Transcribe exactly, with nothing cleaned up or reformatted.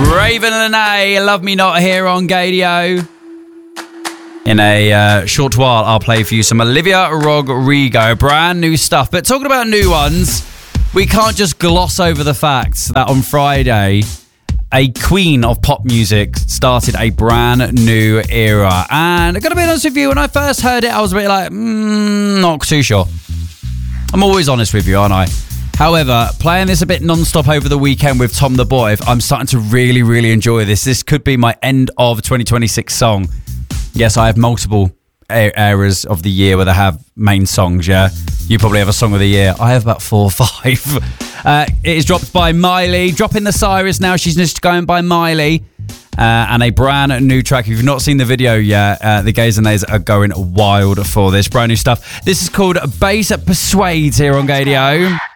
Raven Lene, Love Me Not, here on Gadio. In a uh, short while, I'll play for you some Olivia Rodrigo, brand new stuff. But talking about new ones, we can't just gloss over the fact that on Friday, a queen of pop music started a brand new era. And I've got to be honest with you, when I first heard it, I was a bit like, mm, not too sure. I'm always honest with you, aren't I? However, playing this a bit non-stop over the weekend with Tom the Boy, I'm starting to really, really enjoy this. This could be my end of twenty twenty-six song. Yes, I have multiple eras of the year where they have main songs, yeah? You probably have a song of the year. I have about four or five. Uh, it is dropped by Miley. Dropping the Cyrus now. She's just going by Miley. Uh, and a brand new track. If you've not seen the video yet, uh, the gays and nays are going wild for this. Brand new stuff. This is called Bass Persuades here on Gadio.